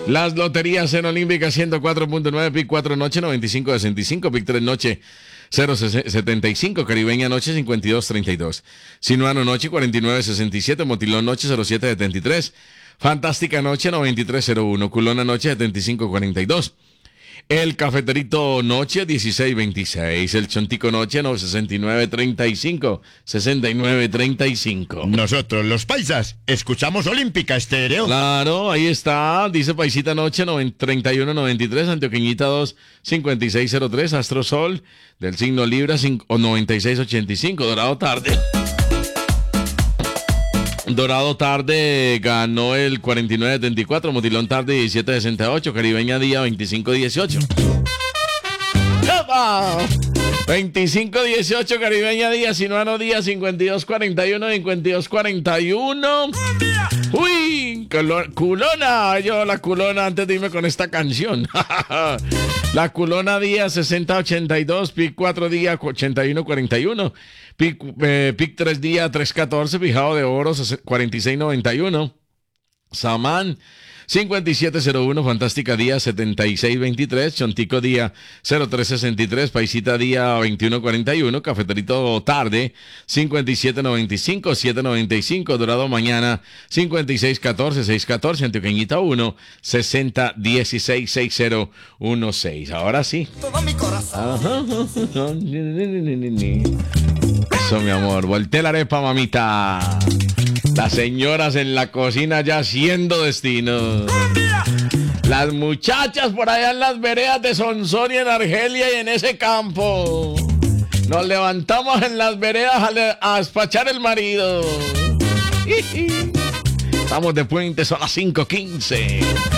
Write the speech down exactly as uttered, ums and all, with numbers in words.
Las loterías en Olímpica ciento cuatro punto nueve, Pic cuatro noche noventa y cinco sesenta y cinco, Pic tres noche cero setenta y cinco, Caribeña noche cincuenta y dos treinta y dos, Sinuano noche cuarenta y nueve sesenta y siete, Motilón noche cero siete setenta y tres, Fantástica noche noventa y tres cero uno, Culona noche setenta y cinco cuarenta y dos, El Cafeterito noche dieciséis veintiséis, El Chontico noche no, sesenta y nueve treinta y cinco, sesenta y nueve treinta y cinco. Nosotros los paisas escuchamos Olímpica Estéreo. Claro, ahí está, dice Paisita noche treinta y uno noventa y tres, Antioqueñita dos cincuenta y seis cero tres, Astrosol del signo Libra noventa y seis ochenta y cinco, Dorado tarde. Dorado tarde ganó el cuarenta y nueve setenta y cuatro, Motilón tarde diecisiete sesenta y ocho, Caribeña día veinticinco dieciocho. veinticinco dieciocho, Caribeña día, Sinuano día cincuenta y dos cuarenta y uno, cincuenta y dos cuarenta y uno. Uy, culona, yo la culona antes de irme con esta canción. La culona día sesenta ochenta y dos, Pic cuatro día ochenta y uno cuarenta y uno, Pic, eh, Pic tres día tres catorce, Fijado de Oro cuarenta y seis noventa y uno, Samán cincuenta y siete cero uno, Fantástica día setenta y seis veintitrés, Chontico día cero tres sesenta y tres, Paisita día veintiuno cuarenta y uno, Cafeterito tarde cincuenta y siete noventa y cinco, siete noventa y cinco, Dorado mañana cincuenta y seis catorce, seis catorce, Antioqueñita uno, sesenta dieciséis sesenta dieciséis. Ahora sí. Todo mi corazón. Ajá. Eso, mi amor. Volté la arepa, mamita. Las señoras en la cocina ya haciendo destino. Las muchachas por allá en las veredas de Sonsón y en Argelia y en ese campo. Nos levantamos en las veredas a, le- a despachar el marido. Estamos de puente, son las cinco quince.